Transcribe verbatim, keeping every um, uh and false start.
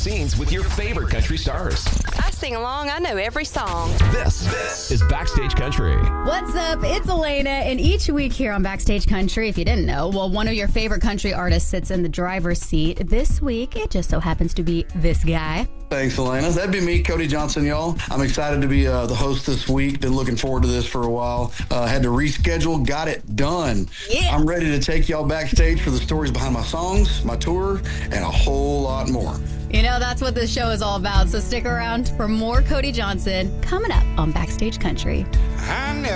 scenes with your favorite country stars. I sing along. I know every song. This, this is Backstage Country. What's up? It's Elena, and each week here on Backstage Country, if you didn't know, well, one of your favorite country artists sits in the driver's seat. This week, it just so happens to be this guy. Thanks, Elena. That'd be me, Cody Johnson, y'all. I'm excited to be uh, the host this week. Been looking forward to this for a while. Uh, had to reschedule, got it done. Yeah. I'm ready to take y'all backstage for the stories behind my songs, my tour, and a whole lot more. You know, that's what this show is all about, so stick around for more Cody Johnson coming up on Backstage Country. I never